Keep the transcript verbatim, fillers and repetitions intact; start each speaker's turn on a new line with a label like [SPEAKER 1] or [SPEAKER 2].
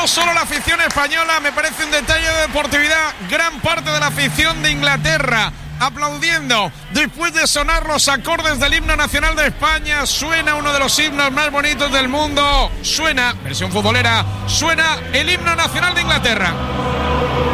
[SPEAKER 1] no solo la afición española, me parece un detalle de deportividad, gran parte de la afición de Inglaterra aplaudiendo después de sonar los acordes del himno nacional de España. Suena uno de los himnos más bonitos del mundo, suena, versión futbolera, suena el himno nacional de Inglaterra.